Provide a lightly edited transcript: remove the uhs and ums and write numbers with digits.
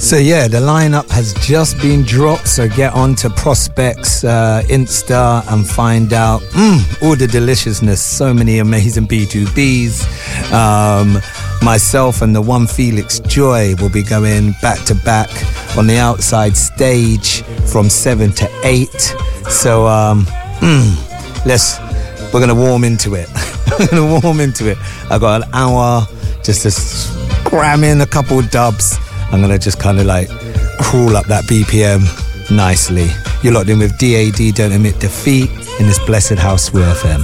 So yeah, the lineup has just been dropped, so get on to Prospects Insta and find out all the deliciousness. So many amazing B2Bs. Myself and the one Felix Joy will be going back to back on the outside stage from 7 to 8. So we're gonna warm into it. I got an hour just to cram in a couple dubs. I'm gonna just kind of like crawl up that BPM nicely. You're locked in with DAD, Don't Admit Defeat, in this blessed house, Woo FM.